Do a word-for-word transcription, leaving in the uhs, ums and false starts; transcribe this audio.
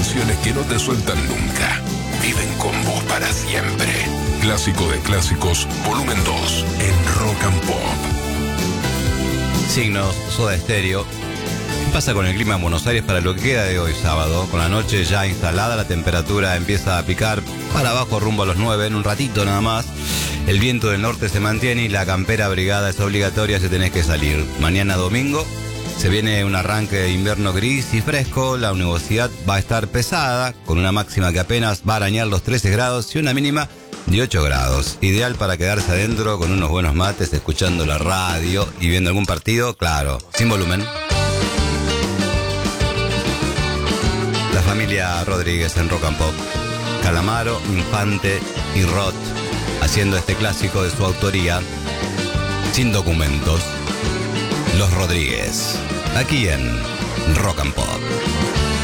canciones que no te sueltan nunca. Viven con vos para siempre. Clásico de clásicos, volumen dos, en Rock and Pop. Signos, Soda Stereo. ¿Qué pasa con el clima en Buenos Aires para lo que queda de hoy sábado? Con la noche ya instalada, la temperatura empieza a picar para abajo rumbo a los nueve, en un ratito nada más. El viento del norte se mantiene y la campera abrigada es obligatoria si tenés que salir. Mañana domingo se viene un arranque de invierno gris y fresco. La nubosidad va a estar pesada, con una máxima que apenas va a arañar los trece grados y una mínima de ocho grados. Ideal para quedarse adentro con unos buenos mates, escuchando la radio y viendo algún partido, claro, sin volumen. La familia Rodríguez en Rock and Pop. Calamaro, Infante y Roth, haciendo este clásico de su autoría, sin documentos. Los Rodríguez, aquí en Rock and Pop.